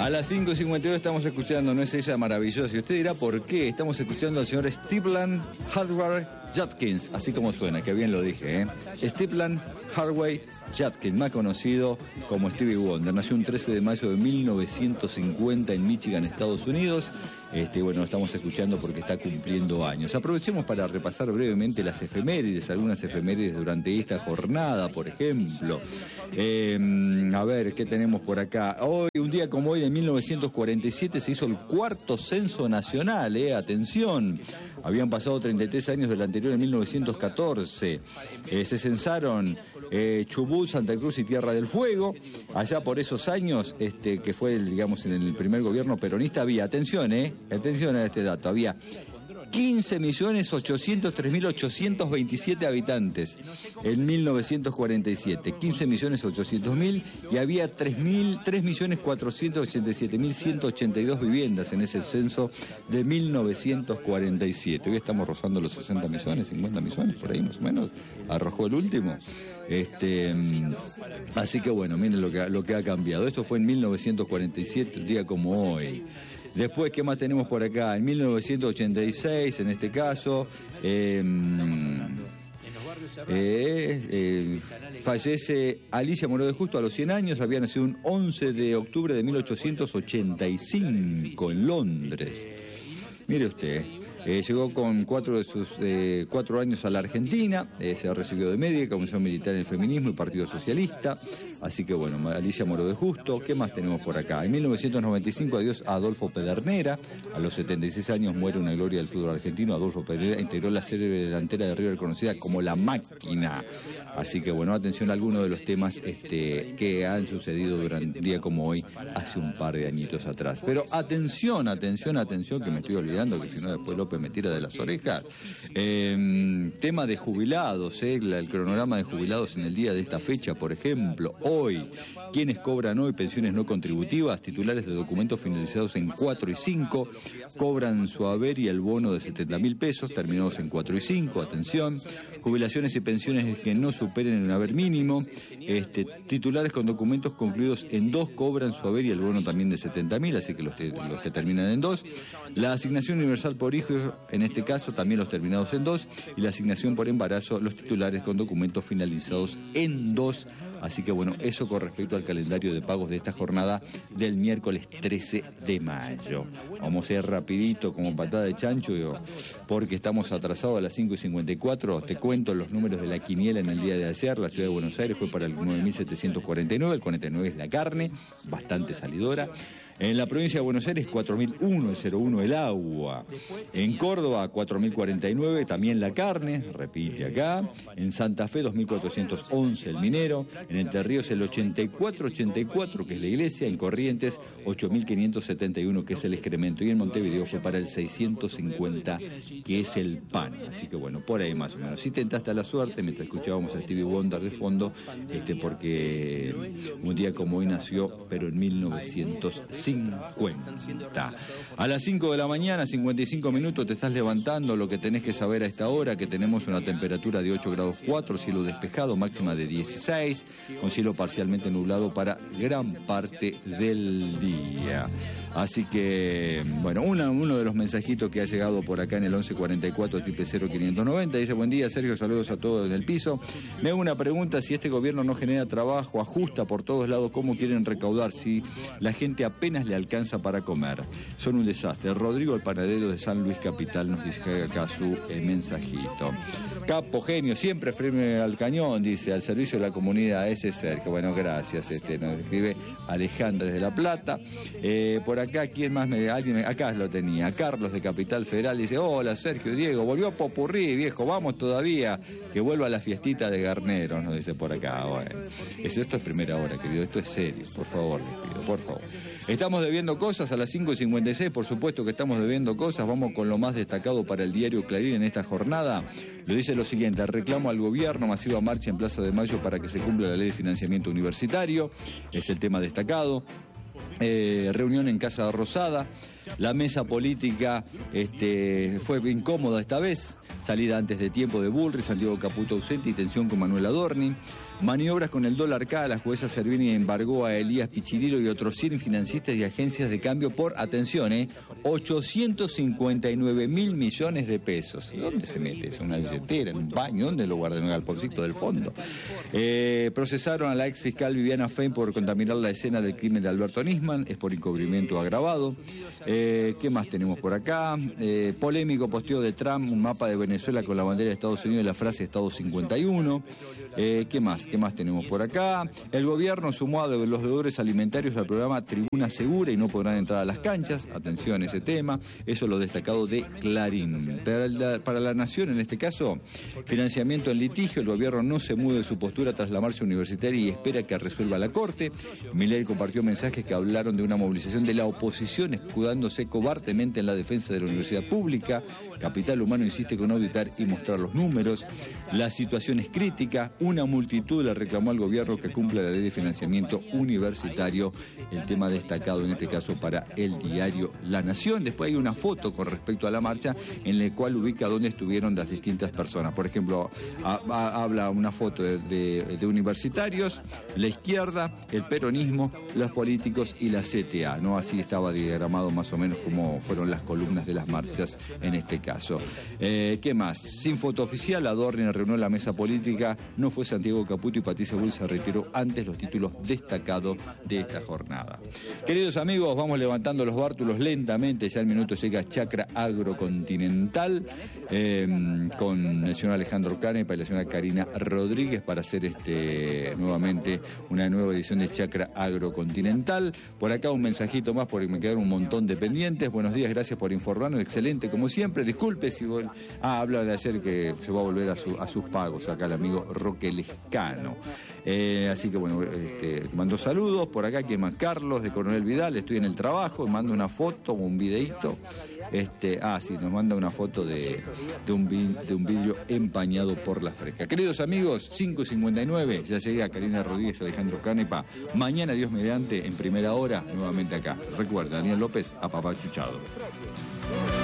A las 5:52 estamos escuchando No es ella maravillosa. Y usted dirá por qué. Estamos escuchando al señor Stephen Hardway Judkins, así como suena, que bien lo dije, ¿eh? Stephen Hardway Judkins, más conocido como Stevie Wonder. Nació un 13 de mayo de 1950 en Michigan, Estados Unidos. Bueno, lo estamos escuchando porque está cumpliendo años. Aprovechemos para repasar brevemente las efemérides, algunas efemérides durante esta jornada, por ejemplo. A ver, ¿qué tenemos por acá? Hoy, un día como hoy, de 1947, se hizo el cuarto censo nacional, atención. Habían pasado 33 años del anterior, en 1914. Se censaron Chubut, Santa Cruz y Tierra del Fuego. Allá por esos años, que fue, digamos, en el primer gobierno peronista, había, atención a este dato, había 15.803.827 habitantes en 1947, 15.800.000, y había 3.487.182 viviendas en ese censo de 1947. Hoy estamos rozando los 60 millones, 50 millones, por ahí más o menos, arrojó el último. Así que bueno, miren lo que ha cambiado. Esto fue en 1947, un día como hoy. Después, ¿qué más tenemos por acá? En 1986, en este caso, fallece Alicia Moró de Justo a los 100 años. Había nacido un 11 de octubre de 1885 en Londres. Mire usted. Llegó con 4 años a la Argentina, se recibió de médica, comisión militar en el feminismo y Partido Socialista. Así que bueno, Alicia Moró de Justo. ¿Qué más tenemos por acá? En 1995, adiós a Adolfo Pedernera. A los 76 años muere una gloria del fútbol argentino. Adolfo Pedernera integró la serie delantera de River conocida como La Máquina. Así que bueno, atención a algunos de los temas que han sucedido durante un día como hoy, hace un par de añitos atrás. Pero atención, que me estoy olvidando, que si no después López me tira de las orejas. Tema de jubilados, el cronograma de jubilados en el día de esta fecha, por ejemplo, hoy, quienes cobran hoy pensiones no contributivas, titulares de documentos finalizados en 4 y 5, cobran su haber y el bono de 70.000 pesos, terminados en 4 y 5, atención, jubilaciones y pensiones que no superen el haber mínimo, titulares con documentos concluidos en 2 cobran su haber y el bono también de 70.000, así que los que terminan en 2, la asignación universal por hijo, en este caso también los terminados en 2, y la asignación por embarazo, los titulares con documentos finalizados en 2. Así que bueno, eso con respecto al calendario de pagos de esta jornada del miércoles 13 de mayo. Vamos a ir rapidito como patada de chancho, porque estamos atrasados a las 5:54. Te cuento los números de la quiniela en el día de ayer. La ciudad de Buenos Aires fue para el 9.749, el 49 es la carne, bastante salidora. En la provincia de Buenos Aires, 4.001, el 01 el agua. En Córdoba, 4.049, también la carne, repite acá. En Santa Fe, 2.411 el minero. En Entre Ríos, el 8484, que es la iglesia. En Corrientes, 8.571, que es el excremento. Y en Montevideo fue para el 650, que es el pan. Así que bueno, por ahí más o menos. Si tentaste la suerte, mientras escuchábamos a Stevie Wonder de fondo, porque un día como hoy nació, pero en 1950. A las 5 de la mañana, 55 minutos, te estás levantando. Lo que tenés que saber a esta hora, que tenemos una temperatura de 8 grados 4, cielo despejado, máxima de 16, con cielo parcialmente nublado para gran parte del día. Así que, bueno, uno de los mensajitos que ha llegado por acá en el 1144 0590 dice: buen día, Sergio, saludos a todos en el piso. Me hago una pregunta: si este gobierno no genera trabajo, ajusta por todos lados, ¿cómo quieren recaudar si la gente apenas le alcanza para comer? Son un desastre. Rodrigo, el panadero de San Luis Capital, nos dice acá su mensajito. Capo, genio, siempre firme al cañón, dice, al servicio de la comunidad. Ese es Sergio. Bueno, gracias. Nos escribe Alejandra desde La Plata. Por acá, ¿quién más acá lo tenía? Carlos de Capital Federal dice: hola, Sergio y Diego, volvió Popurrí, viejo, vamos todavía, que vuelva a la fiestita de Garneros, nos dice por acá. Bueno, esto es primera hora, querido, esto es serio, por favor, les pido, por favor. Estamos debiendo cosas a las 5:56, por supuesto que estamos debiendo cosas. Vamos con lo más destacado para el diario Clarín en esta jornada. Lo dice lo siguiente: reclamo al gobierno, masiva marcha en Plaza de Mayo para que se cumpla la ley de financiamiento universitario, es el tema destacado. Reunión en Casa Rosada. La mesa política fue incómoda esta vez. Salida antes de tiempo de Bullrich, Santiago Caputo ausente y tensión con Manuel Adorni. Maniobras con el dólar K. La jueza Servini embargó a Elías Pichirilo y otros 100 financistas y agencias de cambio por, atención, 859.000 millones de pesos. ¿Dónde se mete eso? ¿En una billetera? ¿En un baño? ¿Dónde lo guardan? ¿En el galponcito del fondo? Procesaron a la ex fiscal Viviana Fein por contaminar la escena del crimen de Alberto Nisman. Es por encubrimiento agravado. ¿Qué más tenemos por acá? Polémico posteo de Trump, un mapa de Venezuela con la bandera de Estados Unidos y la frase Estado 51. ¿Qué más tenemos por acá? El gobierno sumó a los deudores alimentarios al programa Tribuna Segura y no podrán entrar a las canchas. Atención a ese tema. Eso es lo destacado de Clarín. Para la Nación, en este caso, financiamiento en litigio. El gobierno no se mueve de su postura tras la marcha universitaria y espera que resuelva la Corte. Milei compartió mensajes que hablaron de una movilización de la oposición escudándose cobardemente en la defensa de la universidad pública. Capital Humano insiste con auditar y mostrar los números. La situación es crítica. Una multitud le reclamó al gobierno que cumpla la ley de financiamiento universitario. El tema destacado en este caso para el diario La Nación. Después hay una foto con respecto a la marcha en la cual ubica dónde estuvieron las distintas personas. Por ejemplo, habla una foto de universitarios, la izquierda, el peronismo, los políticos y la CTA, ¿no? Así estaba diagramado más o menos como fueron las columnas de las marchas en este caso. ¿Qué más? Sin foto oficial, Adorni reunió la mesa política. No fue Santiago Caputo y Patricia Bull se retiró antes los títulos destacados de esta jornada. Queridos amigos, vamos levantando los bártulos lentamente. Ya el minuto llega Chacra Agrocontinental con el señor Alejandro Canepa y la señora Karina Rodríguez para hacer nuevamente una nueva edición de Chacra Agrocontinental. Por acá un mensajito más porque me quedaron un montón de pendientes. Buenos días, gracias por informarnos. Excelente, como siempre. Disculpe si habla de hacer que se va a volver a sus pagos acá el amigo Roque Lescano. Así que bueno, mando saludos. Por acá, que más Carlos de Coronel Vidal, estoy en el trabajo, mando una foto o un videíto. Sí, nos manda una foto de un vidrio empañado por la fresca. Queridos amigos, 5:59, ya llega Karina Rodríguez, Alejandro Canepa. Mañana, Dios mediante, en primera hora, nuevamente acá. Recuerda, Daniel López, apapachuchado.